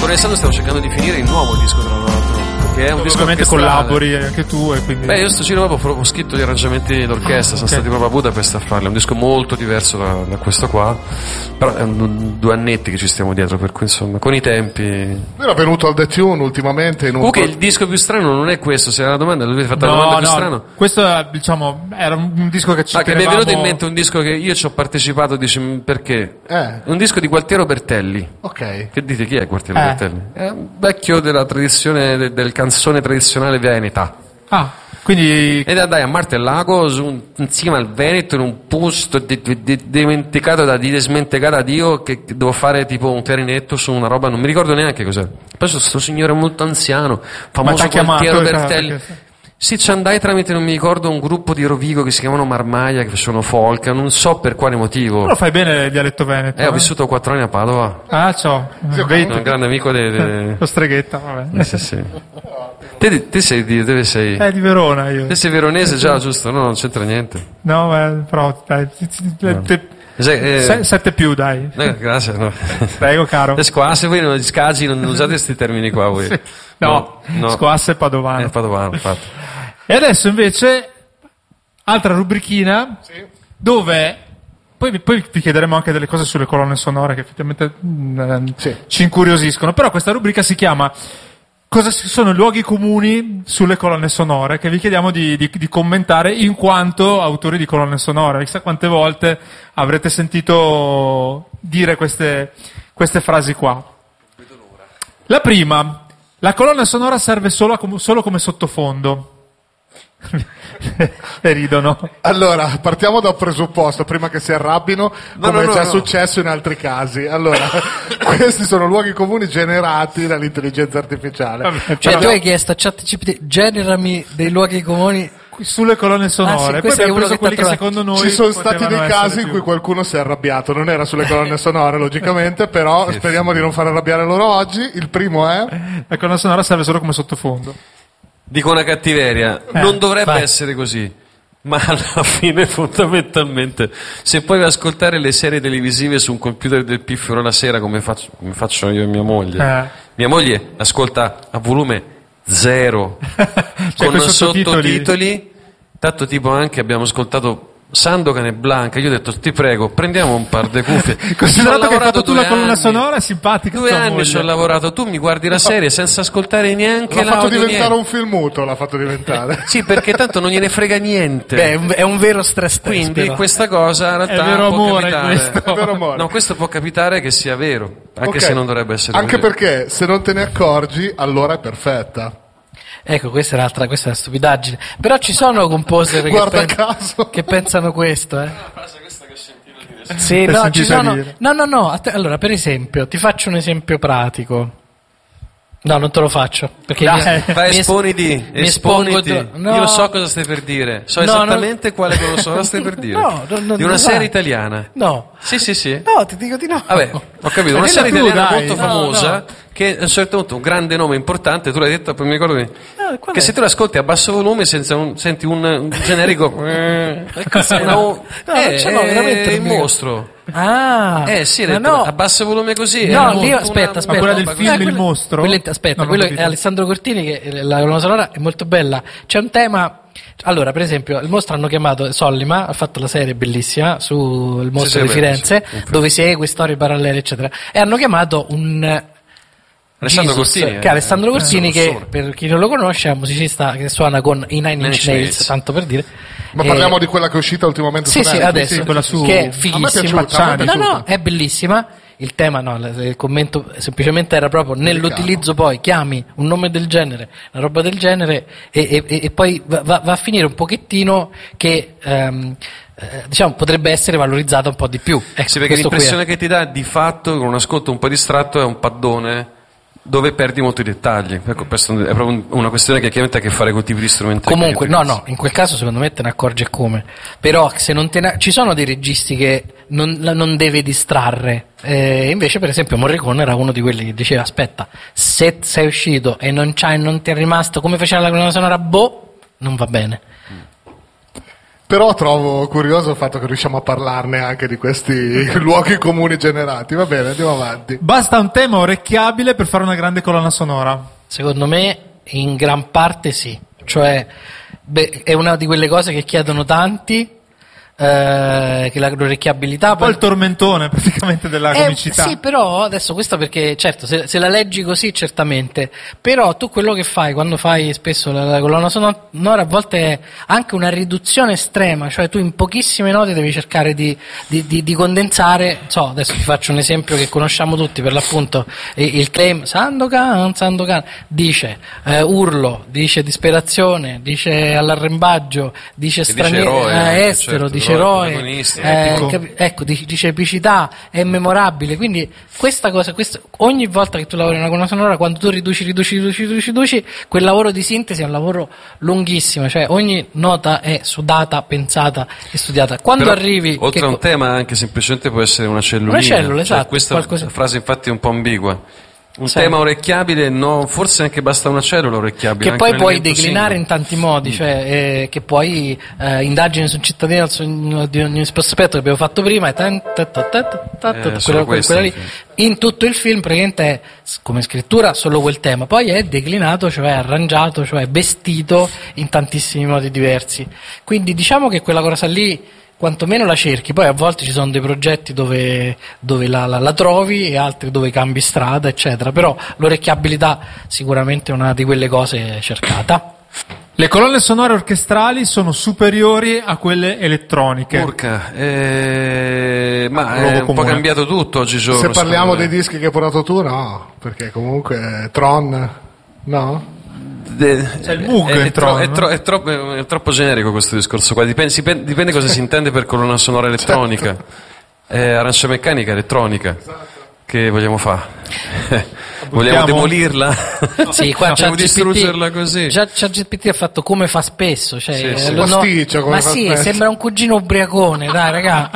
con Alessandro stiamo cercando di finire il nuovo disco, tra l'altro, che è un disco ovviamente collabori anche tu e quindi... Io sto giro ho scritto gli arrangiamenti d'orchestra, sono stati proprio a Budapest a farli, è un disco molto diverso da questo qua, però è 2 annetti che ci stiamo dietro, per cui insomma con i tempi. Era venuto al The Tune ultimamente in un... Comunque il disco più strano non è questo, se era la domanda, l'avete fatto la domanda più strano. Questo diciamo era un disco che ci che mi è tenevamo... venuto in mente un disco che io ci ho partecipato, dici perché? Un disco di Gualtiero Bertelli. Ok. Che dite, chi è Gualtiero Bertelli? È un vecchio della tradizione del canzone tradizionale veneta. Quindi... Ed andai a Martellago insieme al Veneto in un posto dimenticato da Dio, che devo fare tipo un clarinetto su una roba, non mi ricordo neanche cos'è. Poi c'è questo signore molto anziano, famoso Gualtiero Bertelli. Sì, ci andai tramite, non mi ricordo, un gruppo di Rovigo che si chiamano Marmaglia, che facevano folk, non so per quale motivo. Lo fai bene il dialetto veneto. Ho vissuto 4 anni a Padova. Ciao. Un grande amico lo streghetta, vabbè. Sì. Te sei dove sei? Di Verona io. Te sei veronese già, giusto? No, non c'entra niente. No, però dai. 7 più, dai. Grazie. No. Prego, caro. Le squasse, voi non scagi, non usate questi termini qua voi. Sì. No. Squasse e padovano. Padovano, infatti. E adesso invece altra rubrichina dove poi vi chiederemo anche delle cose sulle colonne sonore che effettivamente ci incuriosiscono, però questa rubrica si chiama Cosa sono luoghi comuni sulle colonne sonore, che vi chiediamo di commentare in quanto autori di colonne sonore. Chissà quante volte avrete sentito dire queste frasi qua. La prima: la colonna sonora serve solo come sottofondo. E ridono. Allora, partiamo da un presupposto prima che si arrabbino, come è già successo in altri casi. Allora, questi sono luoghi comuni generati dall'intelligenza artificiale. Vabbè, cioè, tu hai chiesto a ChatGPT, generami dei luoghi comuni sulle colonne sonore. Poi abbiamo preso quelli che secondo noi ci sono stati dei casi in cui qualcuno si è arrabbiato. Non era sulle colonne sonore, logicamente, però speriamo di non far arrabbiare loro oggi. Il primo è: la colonna sonora serve solo come sottofondo. Dico una cattiveria, non dovrebbe essere così, ma alla fine fondamentalmente se poi vai ad ascoltare le serie televisive su un computer del piffero la sera, come faccio io e mia moglie ascolta a volume 0 con sottotitoli, tanto tipo anche abbiamo ascoltato Sandokan e Blanca, io ho detto ti prego prendiamo un par di cuffie. Considerato che hai fatto tu la colonna sonora, è simpatica. 2 anni ci ho lavorato, tu mi guardi la serie senza ascoltare neanche l'ha fatto diventare un film muto, l'ha fatto diventare. Sì, perché tanto non gliene frega niente. È un vero stress test. Quindi però questa cosa in realtà è vero può amore, capitare. questo. È vero amore. No, questo può capitare che sia vero, anche se non dovrebbe essere anche così. perché se non te ne accorgi allora è perfetta. Ecco, questa è una stupidaggine. Però ci sono composer che pensano questo, Sì, no, ci sono. No. Allora, per esempio, ti faccio un esempio pratico. No, non te lo faccio. Perché esponiti. No. Io so cosa stai per dire. So esattamente quale cosa stai per dire. Di una serie italiana. No. Sì. No, ti dico di no. Vabbè, ho capito. Una serie italiana molto famosa. Che a un certo punto un grande nome importante, tu l'hai detto, poi mi ricordo che se tu l'ascolti a basso volume senti un generico veramente il mostro. Sì, a basso volume così. Aspetta. Ma quella del film Il Mostro? Quello è Alessandro Cortini, che la colonna sonora è molto bella. C'è un tema. Allora, per esempio, il mostro hanno chiamato Sollima, ha fatto la serie bellissima su Il mostro di Firenze, dove segue storie parallele, eccetera, e hanno chiamato Alessandro Corsini, che Alessandro Corsini, che per chi non lo conosce è un musicista che suona con i Nine Inch Nails, tanto per dire. Ma parliamo di quella che è uscita ultimamente su Netflix? Adesso, quella su... che è fighissima. No, è bellissima. Il tema il commento semplicemente era proprio nell'utilizzo, poi chiami un nome del genere, una roba del genere e poi va a finire un pochettino che diciamo potrebbe essere valorizzata un po' di più. Sì, perché l'impressione che ti dà di fatto con un ascolto un po' distratto è un paddone dove perdi molti dettagli. Ecco, questo è proprio una questione che chiaramente ha a che fare con i tipi di strumenti. Comunque, in quel caso secondo me te ne accorgi come. Però se non ci sono dei registi che non deve distrarre. Invece, per esempio, Morricone era uno di quelli che diceva: aspetta, se sei uscito e non ti è rimasto come faceva la colonna sonora, non va bene. Però trovo curioso il fatto che riusciamo a parlarne anche di questi luoghi comuni generati. Va bene, andiamo avanti. Basta un tema orecchiabile per fare una grande colonna sonora? Secondo me in gran parte sì, cioè è una di quelle cose che chiedono tanti, che l'orecchiabilità un po' il tormentone praticamente della comicità. Sì, però adesso questo perché certo se la leggi così certamente, però tu quello che fai quando fai spesso la colonna sonora a volte è anche una riduzione estrema, cioè tu in pochissime note devi cercare di condensare. Adesso ti faccio un esempio che conosciamo tutti, per l'appunto il claim Sandokan dice urlo, dice disperazione, dice all'arrembaggio, dice straniero, estero, dice eroe, dice epicità, è memorabile. Quindi questa cosa, ogni volta che tu lavori una colonna sonora, quando tu riduci, quel lavoro di sintesi è un lavoro lunghissimo, cioè ogni nota è sudata, pensata e studiata. Quando però, arrivi oltre a un tema, anche semplicemente può essere una cellulina. Una cellula, esatto. Cioè, questa frase infatti è un po' ambigua. Un sì. tema orecchiabile, no, forse anche basta una cellula orecchiabile. Che poi puoi declinare in tanti modi, cioè che poi indagini su un cittadino di ogni aspetto che abbiamo fatto prima, quella lì. In tutto il film praticamente è come scrittura solo quel tema, poi è declinato, cioè arrangiato, cioè vestito in tantissimi modi diversi. Quindi diciamo che quella cosa lì quantomeno la cerchi, poi a volte ci sono dei progetti dove la trovi e altri dove cambi strada, eccetera, però l'orecchiabilità sicuramente è una di quelle cose cercata. Le colonne sonore orchestrali sono superiori a quelle elettroniche. Urca, ma è un po' cambiato tutto oggigiorno. Se parliamo dei dischi che hai portato tu, no, perché comunque Tron, no? C'è il Moog è troppo generico questo discorso qua. Dipende cosa si intende per colonna sonora elettronica. Arancia meccanica elettronica. Che vogliamo fare? Vogliamo demolirla? Sì, qua vogliamo distruggerla così? Già ChatGPT ha fatto come fa spesso, cioè, sì. Ma sì, sembra un cugino ubriacone, dai raga.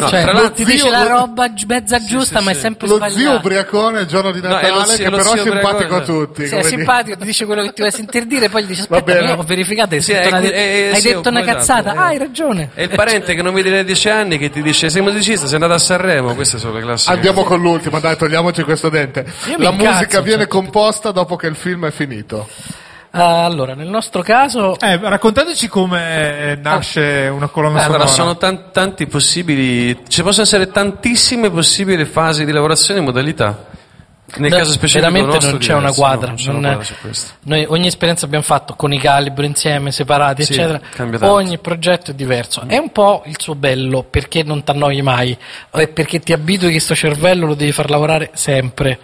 Ti dice la roba mezza giusta, ma è sempre sbagliato. Lo zio ubriacone il giorno di Natale, che però è simpatico a tutti. Sì, è simpatico, ti dice quello che ti vuoi sentir dire, poi gli dice aspetta, io ho verificato, hai detto una cazzata, hai ragione. È il parente che non vedi da 10 anni che ti dice sei musicista, sei andato a Sanremo, queste sono le classiche. Andiamo con l'ultima, dai, togliamoci questo dente. La musica viene composta dopo che il film è finito. Allora, nel nostro caso, raccontateci come nasce una colonna sonora. Allora, sono tanti possibili, ci possono essere tantissime possibili fasi di lavorazione e modalità. Nel caso specifico veramente nostro non c'è una quadra, questo. Noi ogni esperienza abbiamo fatto con i calibri insieme, separati, sì, eccetera, ogni progetto è diverso. È un po' il suo bello, perché non ti annoi mai, perché ti abitui che sto cervello lo devi far lavorare sempre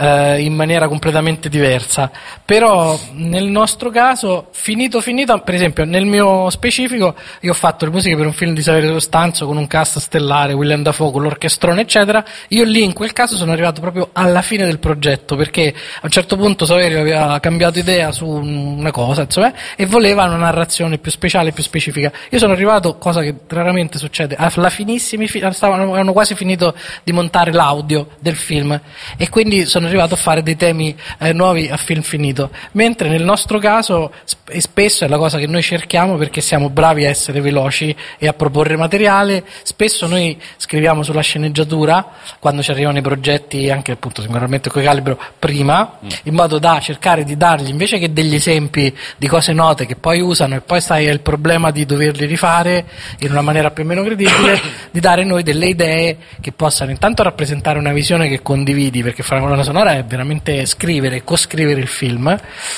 in maniera completamente diversa. Però nel nostro caso, finito, per esempio nel mio specifico, io ho fatto le musiche per un film di Saverio Costanzo con un cast stellare, Willem Dafoe con l'orchestrone eccetera. Io lì in quel caso sono arrivato proprio alla fine del progetto, perché a un certo punto Saverio aveva cambiato idea su una cosa, insomma, e voleva una narrazione più speciale, più specifica. Io sono arrivato, cosa che raramente succede, alla finissimi, avevano quasi finito di montare l'audio del film e quindi sono arrivato a fare dei temi nuovi a film finito, mentre nel nostro caso spesso è la cosa che noi cerchiamo, perché siamo bravi a essere veloci e a proporre materiale. Spesso noi scriviamo sulla sceneggiatura quando ci arrivano i progetti, anche appunto sicuramente coi calibro prima, in modo da cercare di dargli, invece che degli esempi di cose note che poi usano e poi stai al problema di doverli rifare in una maniera più o meno credibile, di dare noi delle idee che possano intanto rappresentare una visione che condividi, perché fare una colonna sonora è veramente scrivere e coscrivere il film,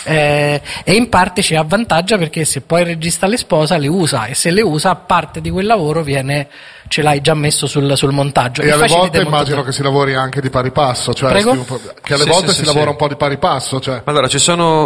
e in parte ci avvantaggia perché se poi il regista le sposa le usa, e se le usa parte di quel lavoro ce l'hai già messo sul montaggio. E alle volte immagino che si lavori anche di pari passo, cioè che alle volte si lavora un po' di pari passo. Cioè. Allora, ci sono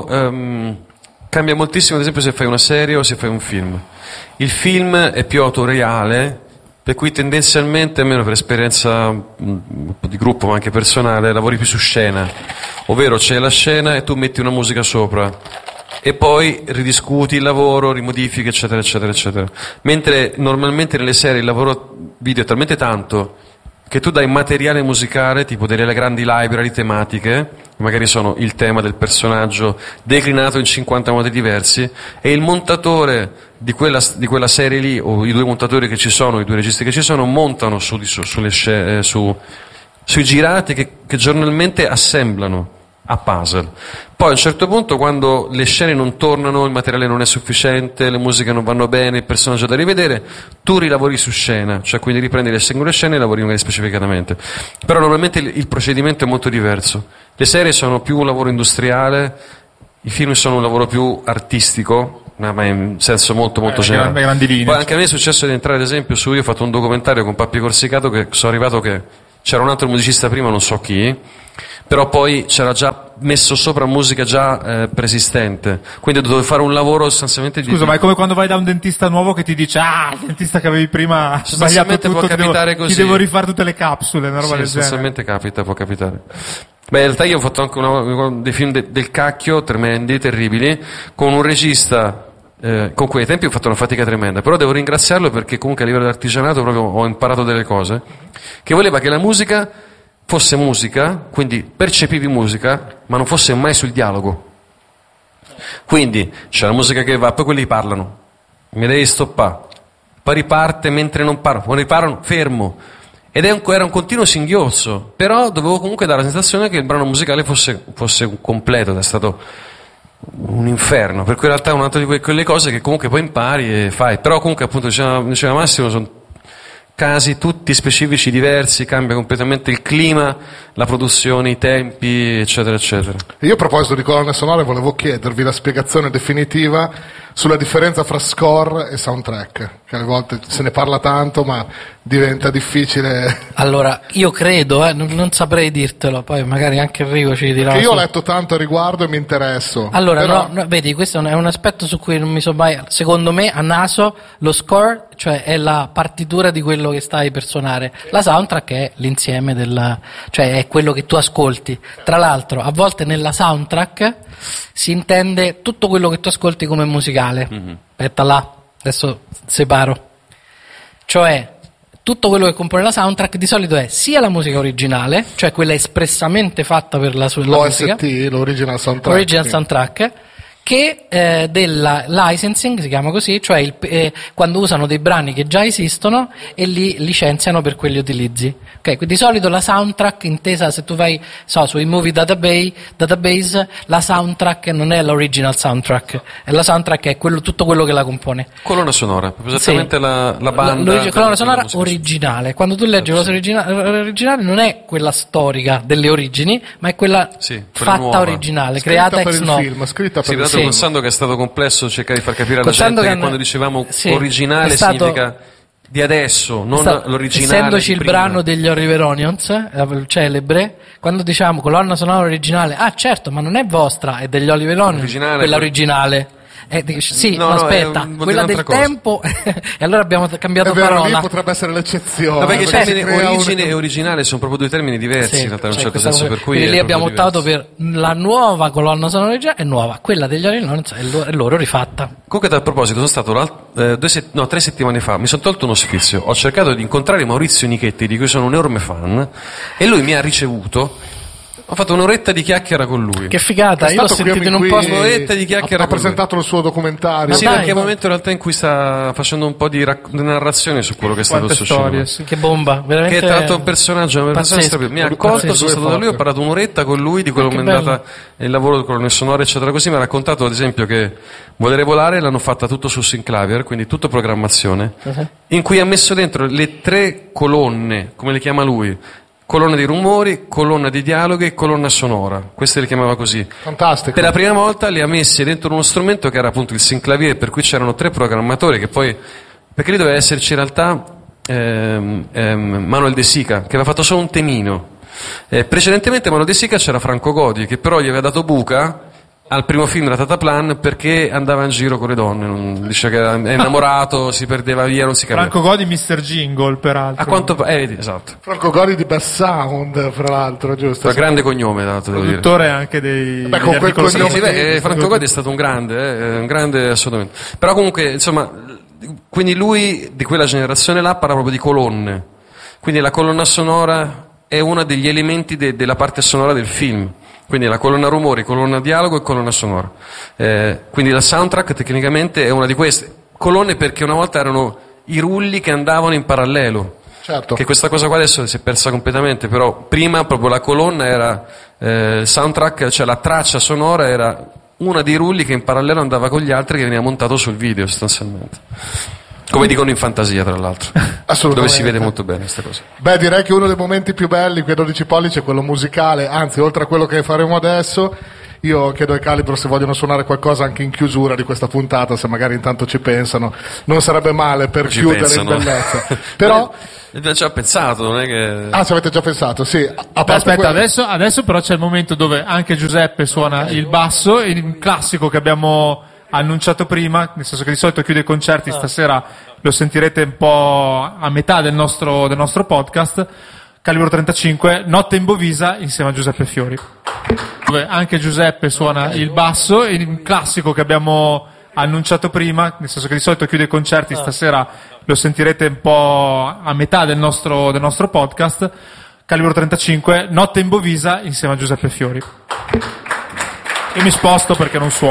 cambia moltissimo, ad esempio, se fai una serie o se fai un film. Il film è più autoriale, per cui tendenzialmente, almeno per esperienza un po' di gruppo ma anche personale, lavori più su scena, ovvero c'è la scena e tu metti una musica sopra e poi ridiscuti il lavoro, rimodifichi, eccetera eccetera eccetera. Mentre normalmente nelle serie il lavoro video è talmente tanto che tu dai materiale musicale, tipo delle grandi library tematiche, magari sono il tema del personaggio declinato in 50 modi diversi, e il montatore di quella serie lì, o i due montatori che ci sono, i due registi che ci sono, montano sui girati che giornalmente assemblano a puzzle. Poi a un certo punto, quando le scene non tornano, il materiale non è sufficiente, le musiche non vanno bene, il personaggio è da rivedere, tu rilavori su scena, cioè quindi riprendi le singole scene e lavori magari specificatamente. Però normalmente il procedimento è molto diverso. Le serie sono più un lavoro industriale, i film sono un lavoro più artistico, ma in senso molto generale. Grandi linee. Poi anche a me è successo di entrare, ad esempio, io ho fatto un documentario con Pappi Corsicato, che sono arrivato che c'era un altro musicista prima, non so chi, però poi c'era già messo sopra musica già preesistente, quindi dovevo fare un lavoro sostanzialmente Scusa, ma è come quando vai da un dentista nuovo che ti dice il dentista che avevi prima ha sbagliato tutto, può capitare così. Ti devo rifare tutte le capsule, una roba del genere. Sostanzialmente può capitare. Beh, in realtà io ho fatto anche dei film del cacchio, tremendi, terribili, con un regista con cui ai tempi ho fatto una fatica tremenda, però devo ringraziarlo perché comunque a livello di artigianato proprio ho imparato delle cose, che voleva che la musica fosse musica, quindi percepivi musica, ma non fosse mai sul dialogo. Quindi c'è la musica che va, poi quelli parlano, mi devi stoppare, poi riparte mentre non parlano, quando riparano fermo, ed era un continuo singhiozzo, però dovevo comunque dare la sensazione che il brano musicale fosse un completo, ed è stato un inferno, per cui in realtà è un'altra di quelle cose che comunque poi impari e fai, però comunque appunto diceva Massimo, sono casi tutti specifici, diversi, cambia completamente il clima, la produzione, i tempi, eccetera eccetera. Io a proposito di colonne sonore volevo chiedervi la spiegazione definitiva sulla differenza fra score e soundtrack, che alle volte se ne parla tanto ma diventa difficile. Allora, io credo, non saprei dirtelo, poi magari anche Enrico ci dirà. Che io ho letto tanto a riguardo e mi interesso. Allora, però... no, vedi, questo è un aspetto su cui non mi so mai. Secondo me, a naso, lo score, cioè è la partitura di quello che stai per suonare. La soundtrack è l'insieme cioè è quello che tu ascolti. Tra l'altro, a volte nella soundtrack si intende tutto quello che tu ascolti come musicale. Aspetta là, adesso separo. Cioè, tutto quello che compone la soundtrack di solito è sia la musica originale, cioè quella espressamente fatta per la musica, l'original soundtrack, che della licensing, si chiama così, cioè quando usano dei brani che già esistono e li licenziano per quegli utilizzi. Okay, di solito la soundtrack, intesa se tu vai sui movie database, la soundtrack non è l'original soundtrack, e la soundtrack è tutto quello che la compone. Colonna sonora, esattamente sì. la banda. Colonna sonora originale. Quando tu leggi la cosa originale non è quella storica delle origini, ma è quella fatta nuova, originale, creata ex novo. Scritta per il film. Pensando che è stato complesso cercare di far capire alla gente che quando dicevamo originale significa di adesso, non l'originale. Essendoci il brano degli Oliveronions, celebre, quando diciamo colonna sonora originale, certo, ma non è vostra, è degli Oliveronions, quella originale. Aspetta, quella del tempo e allora abbiamo cambiato parola. Lì potrebbe essere l'eccezione. Perché il termine origine e originale sono proprio due termini diversi in realtà, in un certo senso, per cui lì abbiamo optato per la nuova colonna sonora originale, è nuova, quella degli Oliveronions è loro rifatta. Comunque, a proposito, sono stato 3 settimane fa, mi sono tolto uno sfizio, ho cercato di incontrare Maurizio Nichetti, di cui sono un enorme fan, e lui mi ha ricevuto. Ho fatto un'oretta di chiacchiera con lui. Che figata, io l'ho sentito in un po'. Un'oretta di chiacchiera ha presentato il suo documentario. Sì, perché è un momento in realtà in cui sta facendo un po' di narrazione su quello che è stato successo. Sì. Che bomba, veramente. Che è tanto un personaggio, mi ha accolto, sono stato da lui, ho parlato un'oretta con lui di quello che è andata il lavoro con le sonore, eccetera, così. Mi ha raccontato ad esempio che Volere Volare l'hanno fatta tutto su Synclavier, quindi tutto programmazione, in cui ha messo dentro le 3 colonne, come le chiama lui. Colonna di rumori, colonna di dialoghi e colonna sonora. Queste le chiamava così. Fantastico. Per la prima volta le ha messe dentro uno strumento che era appunto il Synclavier, per cui c'erano 3 programmatori che poi... Perché lì doveva esserci in realtà Manuel De Sica, che aveva fatto solo un temino. Precedentemente Manuel De Sica c'era Franco Godi, che però gli aveva dato buca al primo film Ratataplan perché andava in giro con le donne, dice che era innamorato, si perdeva via, non si capiva. Franco Godi, Mr. Jingle, peraltro. A quanto esatto. Franco Godi di Best Sound, fra l'altro, giusto? Un grande cognome, dato, devo dire. Produttore anche dei con quel cognome. Franco Godi è stato un grande assolutamente. Però comunque, insomma, quindi lui di quella generazione là parla proprio di colonne. quindi la colonna sonora è uno degli elementi della parte sonora del film. Quindi la colonna rumori, colonna dialogo e colonna sonora. Quindi la soundtrack tecnicamente è una di queste colonne, perché una volta erano i rulli che andavano in parallelo. Certo. Che questa cosa qua adesso si è persa completamente, però prima proprio la colonna era soundtrack, cioè la traccia sonora era una dei rulli che in parallelo andava con gli altri, che veniva montato sul video sostanzialmente. Come dicono in Fantasia, tra l'altro, dove si vede molto bene questa cosa. Beh, direi che uno dei momenti più belli qui a 12 pollici è quello musicale, anzi, oltre a quello che faremo adesso, io chiedo ai Calibro se vogliono suonare qualcosa anche in chiusura di questa puntata, se magari intanto ci pensano, non sarebbe male per chiudere pensano. in bellezza. Però Avete già pensato, non è che... ci avete già pensato, sì. Aspetta, adesso però c'è il momento dove anche Giuseppe suona il basso, un classico che abbiamo annunciato prima, nel senso che di solito chiude i concerti, stasera lo sentirete un po' a metà del nostro podcast. Calibro 35, Notte in Bovisa insieme a Giuseppe Fiori, dove anche Giuseppe suona il basso, un classico che abbiamo annunciato prima, nel senso che di solito chiude i concerti, stasera lo sentirete un po' a metà del nostro podcast. Calibro 35, Notte in Bovisa insieme a Giuseppe Fiori. Io mi sposto perché non suono.